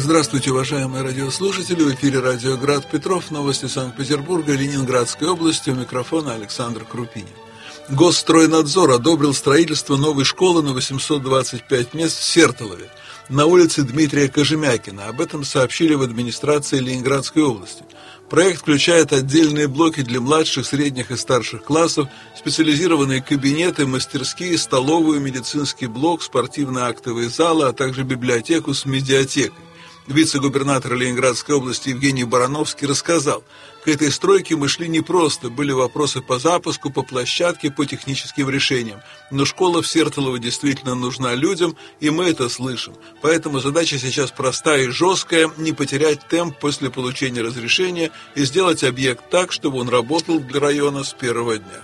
Здравствуйте, уважаемые радиослушатели. В эфире радио «Град Петров». Новости Санкт-Петербурга и Ленинградской области. У микрофона Александр Крупинин. Госстройнадзор одобрил строительство новой школы на 825 мест в Сертолове, на улице Дмитрия Кожемякина. Об этом сообщили в администрации Ленинградской области. Проект включает отдельные блоки для младших, средних и старших классов, специализированные кабинеты, мастерские, столовую, медицинский блок, спортивно-актовые залы, а также библиотеку с медиатекой. Вице-губернатор Ленинградской области Евгений Барановский рассказал: к этой стройке мы шли непросто, были вопросы по запуску, по площадке, по техническим решениям. Но школа в Сертолово действительно нужна людям, и мы это слышим. Поэтому задача сейчас простая и жесткая: не потерять темп после получения разрешения и сделать объект так, чтобы он работал для района с первого дня.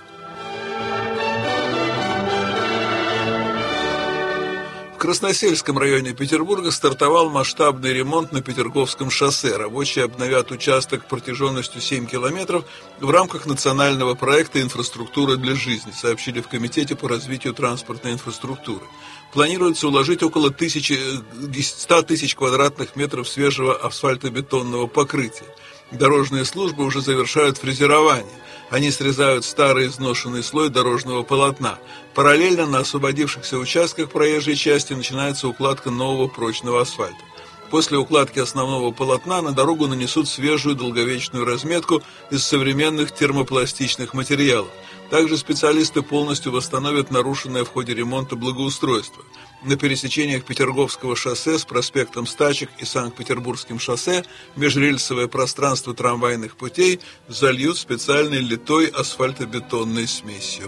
В Красносельском районе Петербурга стартовал масштабный ремонт на Петерговском шоссе. Рабочие обновят участок протяженностью 7 километров в рамках национального проекта «Инфраструктура для жизни», сообщили в Комитете по развитию транспортной инфраструктуры. Планируется уложить около 100 тысяч квадратных метров свежего асфальтобетонного покрытия. Дорожные службы уже завершают фрезерование. Они срезают старый изношенный слой дорожного полотна. Параллельно на освободившихся участках проезжей части начинается укладка нового прочного асфальта. После укладки основного полотна на дорогу нанесут свежую долговечную разметку из современных термопластичных материалов. Также специалисты полностью восстановят нарушенное в ходе ремонта благоустройство. На пересечениях Петерговского шоссе с проспектом Стачек и Санкт-Петербургским шоссе межрельсовое пространство трамвайных путей зальют специальной литой асфальтобетонной смесью.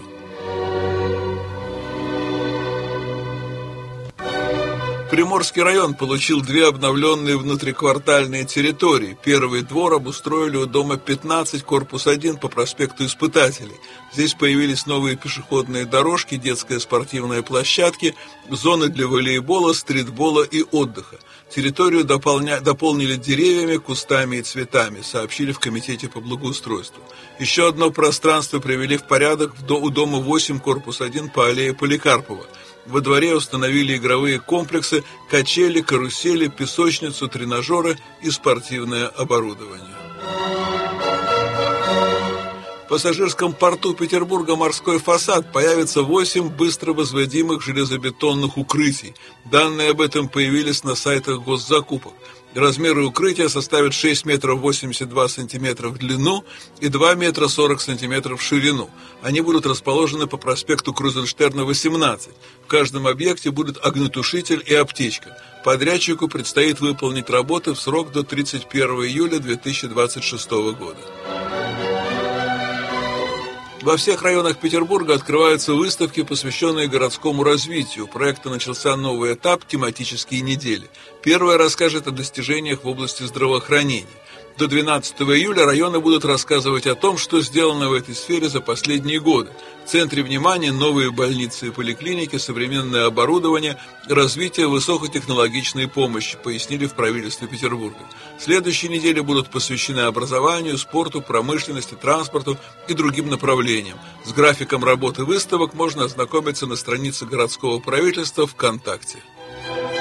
Приморский район получил 2 обновленные внутриквартальные территории. Первый двор обустроили у дома 15, корпус 1 по проспекту Испытателей. Здесь появились новые пешеходные дорожки, детские спортивные площадки, зоны для волейбола, стритбола и отдыха. Территорию дополнили деревьями, кустами и цветами, сообщили в Комитете по благоустройству. Еще одно пространство привели в порядок у дома 8, корпус 1 по аллее Поликарпова. Во дворе установили игровые комплексы, качели, карусели, песочницу, тренажеры и спортивное оборудование. В пассажирском порту Петербурга «Морской фасад» появится 8 быстро возводимых железобетонных укрытий. Данные об этом появились на сайтах госзакупок. Размеры укрытия составят 6 метров 82 сантиметра в длину и 2 метра 40 сантиметров в ширину. Они будут расположены по проспекту Крузенштерна, 18. В каждом объекте будет огнетушитель и аптечка. Подрядчику предстоит выполнить работы в срок до 31 июля 2026 года. Во всех районах Петербурга открываются выставки, посвященные городскому развитию. У проекта начался новый этап – тематические недели. Первая расскажет о достижениях в области здравоохранения. До 12 июля районы будут рассказывать о том, что сделано в этой сфере за последние годы. В центре внимания новые больницы и поликлиники, современное оборудование, развитие высокотехнологичной помощи, пояснили в правительстве Петербурга. Следующие недели будут посвящены образованию, спорту, промышленности, транспорту и другим направлениям. С графиком работы выставок можно ознакомиться на странице городского правительства ВКонтакте.